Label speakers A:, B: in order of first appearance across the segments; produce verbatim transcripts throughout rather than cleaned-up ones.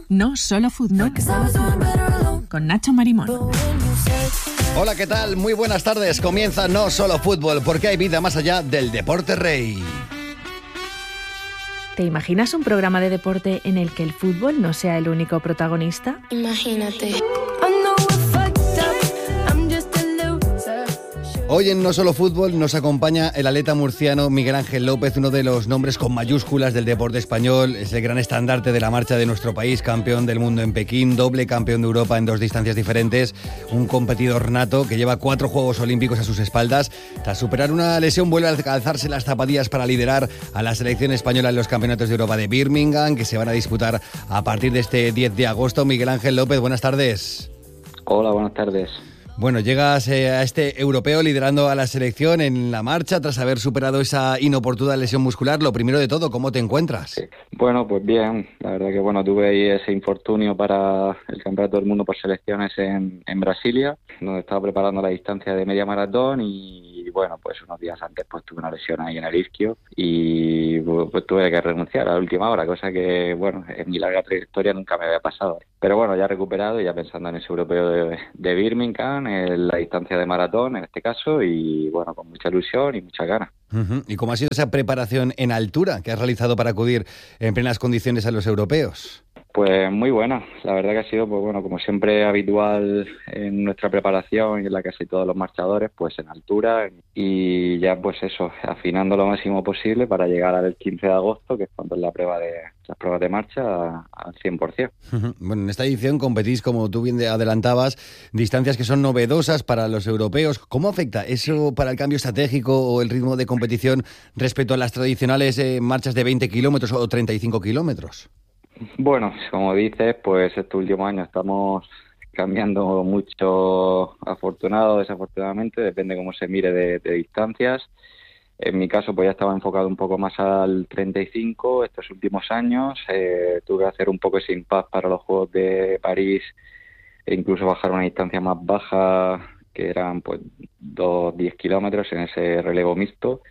A: No Solo Fútbol, con Nacho Marimón.
B: Hola, ¿qué tal? Muy buenas tardes. Comienza No Solo Fútbol, porque hay vida más allá del deporte rey.
C: ¿Te imaginas un programa de deporte en el que el fútbol no sea el único protagonista?
D: Imagínate.
B: Hoy en No Solo Fútbol nos acompaña el atleta murciano Miguel Ángel López, uno de los nombres con mayúsculas del deporte español. Es el gran estandarte de la marcha de nuestro país, campeón del mundo en Pekín, doble campeón de Europa en dos distancias diferentes, un competidor nato que lleva cuatro Juegos Olímpicos a sus espaldas. Tras superar una lesión vuelve a calzarse las zapatillas para liderar a la selección española en los Campeonatos de Europa de Birmingham, que se van a disputar a partir de este diez de agosto. Miguel Ángel López, buenas tardes.
E: Hola, buenas tardes.
B: Bueno, llegas eh, a este europeo liderando a la selección en la marcha tras haber superado esa inoportuna lesión muscular. Lo primero de todo, ¿cómo te encuentras?
E: Sí. Bueno, pues bien. La verdad que bueno, tuve ahí ese infortunio para el Campeonato del Mundo por selecciones en, en Brasilia, donde estaba preparando la distancia de media maratón y bueno, pues unos días antes pues tuve una lesión ahí en el isquio y pues tuve que renunciar a la última hora, cosa que bueno, en mi larga trayectoria nunca me había pasado. Pero bueno, ya recuperado y ya pensando en ese europeo de, de Birmingham, en la distancia de maratón en este caso, y bueno, con mucha ilusión y muchas ganas.
B: Uh-huh. ¿Y cómo ha sido esa preparación en altura que has realizado para acudir en plenas condiciones a los europeos?
E: Pues muy buena, la verdad que ha sido, pues bueno, como siempre habitual en nuestra preparación y en la que casi todos los marchadores, pues en altura y ya pues eso, afinando lo máximo posible para llegar al quince de agosto, que es cuando es la prueba de las pruebas de marcha al cien por ciento.
B: Uh-huh. Bueno, en esta edición competís, como tú bien adelantabas, distancias que son novedosas para los europeos. ¿Cómo afecta eso para el cambio estratégico o el ritmo de competición respecto a las tradicionales eh, marchas de veinte kilómetros o treinta y cinco kilómetros?
E: Bueno, como dices, pues este último año estamos cambiando mucho, afortunado o desafortunadamente, depende cómo se mire de, de distancias. En mi caso, pues ya estaba enfocado un poco más al treinta y cinco estos últimos años. Eh, tuve que hacer un poco ese impasse para los Juegos de París e incluso bajar una distancia más baja, que eran pues dos diez kilómetros en ese relevo mixto.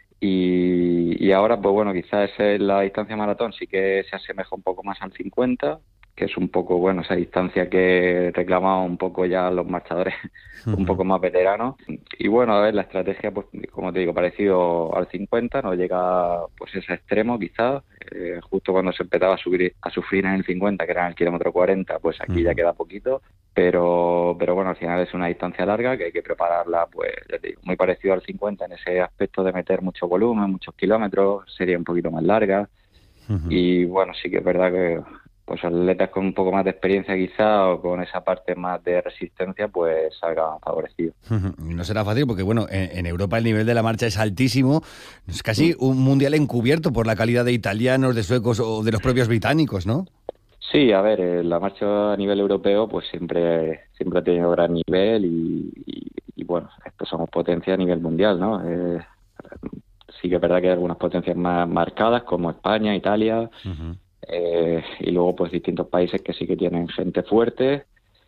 E: Y, y ahora, pues bueno, quizás es la distancia maratón sí que se asemeja un poco más al cincuenta, que es un poco, bueno, esa distancia que reclamaba un poco ya los marchadores uh-huh. un poco más veteranos. Y bueno, a ver, la estrategia, pues como te digo, parecido al cincuenta, no llega pues ese extremo quizás, eh, justo cuando se empezaba a subir a sufrir en el cincuenta, que era en el kilómetro cuarenta, pues aquí uh-huh. ya queda poquito. Pero pero bueno, al final es una distancia larga que hay que prepararla, pues ya te digo, muy parecido al cincuenta en ese aspecto de meter mucho volumen, muchos kilómetros, sería un poquito más larga. Uh-huh. Y bueno, sí que es verdad que pues atletas con un poco más de experiencia quizá o con esa parte más de resistencia pues salgan favorecidos.
B: Uh-huh. No será fácil porque bueno, en, en Europa el nivel de la marcha es altísimo, es casi uh-huh. un mundial encubierto por la calidad de italianos, de suecos o de los propios británicos, ¿no?
E: Sí, a ver, eh, la marcha a nivel europeo pues siempre siempre ha tenido gran nivel y, y, y bueno, estos somos potencia a nivel mundial, ¿no? Eh, sí que es verdad que hay algunas potencias más marcadas como España, Italia, uh-huh. eh, y luego pues distintos países que sí que tienen gente fuerte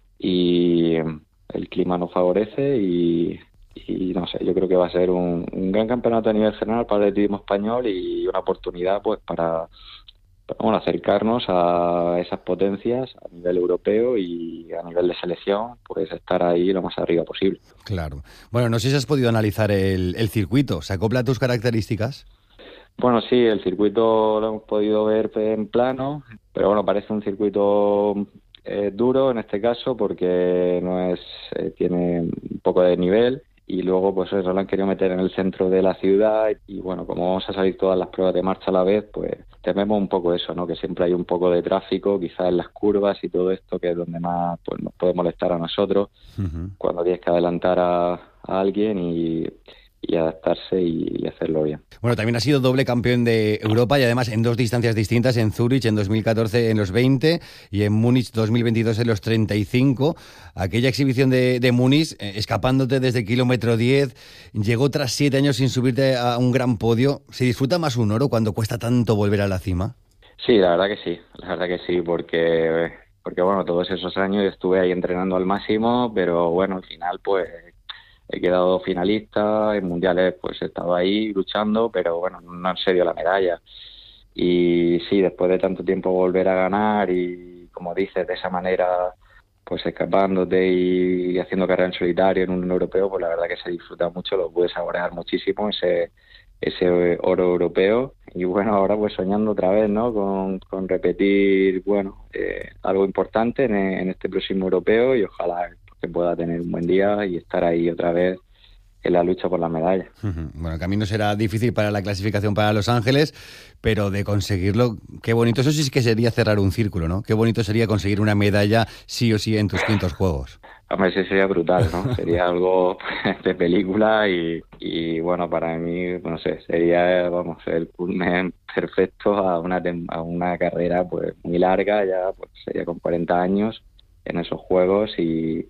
E: y el clima nos favorece y, y no sé, yo creo que va a ser un, un gran campeonato a nivel general para el atletismo español y una oportunidad pues para bueno, acercarnos a esas potencias a nivel europeo y a nivel de selección, pues estar ahí lo más arriba posible.
B: Claro. Bueno, no sé si has podido analizar el, el circuito. ¿Se acopla a tus características?
E: Bueno, sí, el circuito lo hemos podido ver en plano, pero bueno, parece un circuito eh, duro en este caso porque no es eh, tiene un poco de nivel. Y luego, pues eso, lo han querido meter en el centro de la ciudad y, bueno, como vamos a salir todas las pruebas de marcha a la vez, pues tememos un poco eso, ¿no? Que siempre hay un poco de tráfico, quizás en las curvas y todo esto, que es donde más pues nos puede molestar a nosotros, uh-huh. cuando tienes que adelantar a, a alguien y, y adaptarse y, y hacerlo bien.
B: Bueno, también ha sido doble campeón de Europa y además en dos distancias distintas, en Zúrich en dos mil catorce en los veinte y en Múnich dos mil veintidós en los treinta y cinco. Aquella exhibición de, de Múnich, eh, escapándote desde el kilómetro diez, llegó tras siete años sin subirte a un gran podio. ¿Se disfruta más un oro cuando cuesta tanto volver a la cima?
E: Sí, la verdad que sí, la verdad que sí, porque, porque bueno, todos esos años estuve ahí entrenando al máximo, pero bueno, al final pues he quedado finalista, en mundiales pues he estado ahí luchando, pero bueno, no en serio la medalla. Y sí, después de tanto tiempo volver a ganar y como dices, de esa manera, pues escapándote y haciendo carrera en solitario en un europeo, pues la verdad que se disfruta mucho, lo puedes saborear muchísimo ese ese oro europeo. Y bueno, ahora pues soñando otra vez, ¿no? Con, con repetir, bueno, eh, algo importante en, en este próximo europeo, y ojalá que pueda tener un buen día y estar ahí otra vez en la lucha por las medallas.
B: Bueno, el camino será difícil para la clasificación para Los Ángeles, pero de conseguirlo, qué bonito. Eso sí que sería cerrar un círculo, ¿no? Qué bonito sería conseguir una medalla sí o sí en tus quintos Juegos.
E: Hombre, sí, sería brutal, ¿no? Sería algo de película y, y bueno, para mí, no sé, sería, vamos, el culmen perfecto a una a una carrera pues muy larga, ya pues sería con cuarenta años en esos Juegos, y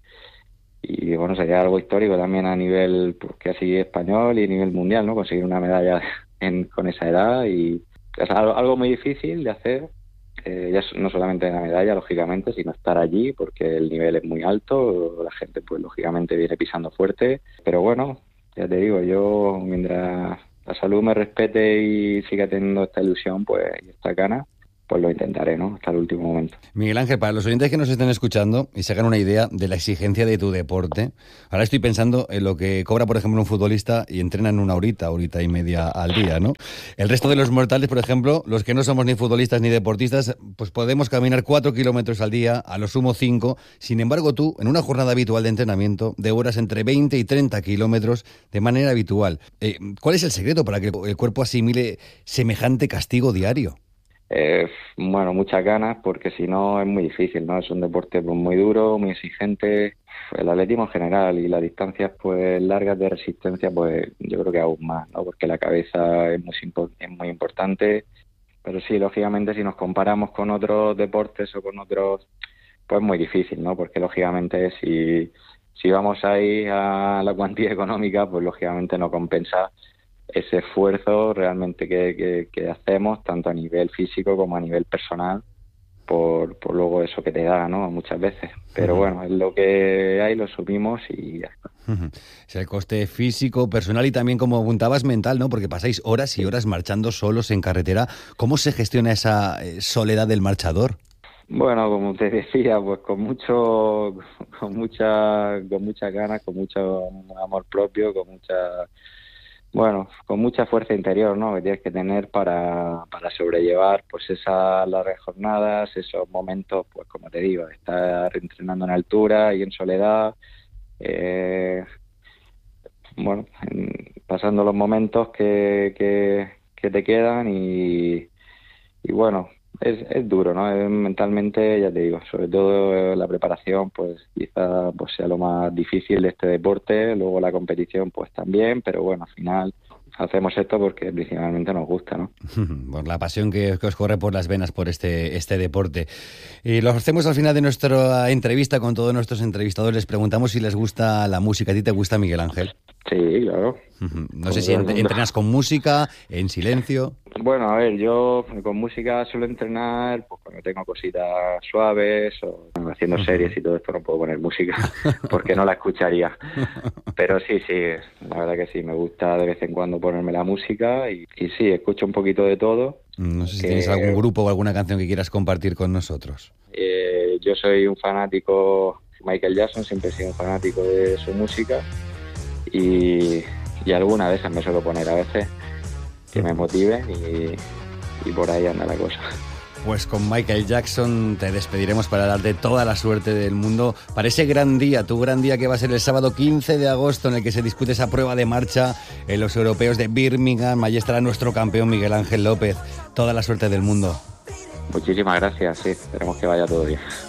E: y bueno, sería algo histórico también a nivel pues, casi español y a nivel mundial, ¿no? Conseguir una medalla en, con esa edad, y es algo, algo muy difícil de hacer. Eh, ya no solamente la medalla, lógicamente, sino estar allí, porque el nivel es muy alto, la gente, pues lógicamente, viene pisando fuerte. Pero bueno, ya te digo, yo, mientras la salud me respete y siga teniendo esta ilusión, pues, y esta gana, pues lo intentaré, ¿no? Hasta el último momento.
B: Miguel Ángel, para los oyentes que nos estén escuchando y se hagan una idea de la exigencia de tu deporte, ahora estoy pensando en lo que cobra, por ejemplo, un futbolista y entrenan una horita, horita y media al día, ¿no? El resto de los mortales, por ejemplo, los que no somos ni futbolistas ni deportistas, pues podemos caminar cuatro kilómetros al día, a lo sumo cinco. Sin embargo, tú, en una jornada habitual de entrenamiento, de horas entre veinte y treinta kilómetros de manera habitual, eh, ¿cuál es el secreto para que el cuerpo asimile semejante castigo diario?
E: Eh, bueno, muchas ganas, porque si no es muy difícil, ¿no? Es un deporte pues, muy duro, muy exigente. El atletismo en general y las distancias pues largas de resistencia, pues yo creo que aún más, ¿no? Porque la cabeza es muy, es muy importante. Pero sí, lógicamente, si nos comparamos con otros deportes o con otros, pues es muy difícil, ¿no? Porque lógicamente si, si vamos ahí a la cuantía económica, pues lógicamente no compensa ese esfuerzo realmente que, que, que hacemos, tanto a nivel físico como a nivel personal, por, por luego eso que te da, ¿no? Muchas veces. Pero uh-huh. bueno, es lo que hay, lo subimos y ya está.
B: Uh-huh. Es el coste físico, personal y también, como apuntabas, mental, ¿no? Porque pasáis horas y horas marchando solos en carretera. ¿Cómo se gestiona esa soledad del marchador?
E: Bueno, como te decía, pues con mucho, con mucha, con muchas ganas, con mucho amor propio, con mucha... Bueno, con mucha fuerza interior, ¿no? Que tienes que tener para, para sobrellevar pues esas largas jornadas, esos momentos, pues como te digo, estar entrenando en altura y en soledad, eh, bueno, en, pasando los momentos que, que, que te quedan y, y bueno, es, es duro, ¿no? Es, mentalmente, ya te digo, sobre todo la preparación, pues quizá pues sea lo más difícil de este deporte, luego la competición pues también, pero bueno, al final hacemos esto porque principalmente nos gusta, ¿no?
B: Por la pasión que, que os corre por las venas por este, este deporte. Y lo hacemos al final de nuestra entrevista con todos nuestros entrevistadores. Les preguntamos si les gusta la música. ¿A ti te gusta, Miguel Ángel?
E: Sí, claro.
B: No con sé si ent- entrenas con música, en silencio.
E: Bueno, a ver, yo con música suelo entrenar pues cuando tengo cositas suaves o haciendo uh-huh. series y todo esto no puedo poner música porque no la escucharía. Pero sí, sí, la verdad que sí, me gusta de vez en cuando ponerme la música y, y sí, escucho un poquito de todo.
B: No sé si
E: que,
B: tienes algún grupo o alguna canción que quieras compartir con nosotros.
E: Eh, yo soy un fanático de Michael Jackson, siempre he sido un fanático de su música y, y alguna de esas me suelo poner a veces que me motiven y, y por ahí anda la cosa.
B: Pues con Michael Jackson te despediremos para darte toda la suerte del mundo para ese gran día, tu gran día que va a ser el sábado quince de agosto en el que se discute esa prueba de marcha en los europeos de Birmingham. Allí estará nuestro campeón Miguel Ángel López. Toda la suerte del mundo.
E: Muchísimas gracias, sí, esperemos que vaya todo bien.